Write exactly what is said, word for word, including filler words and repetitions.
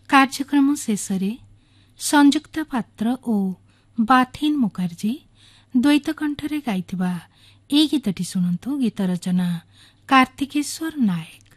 କାର୍ଯ୍ୟକ୍ରମ ଶେଷରେ ସଂଯୁକ୍ତା ପାତ୍ର ଓ ବାଥିନ୍ ମୁଖାର୍ଜୀ ଦ୍ୱୈତ କଣ୍ଠରେ ଗାଇଥିବା ଏହି ଗୀତଟି ଶୁଣନ୍ତୁ। ଗୀତ ରଚନା କାର୍ତ୍ତିକେଶ୍ୱର ନାୟକ।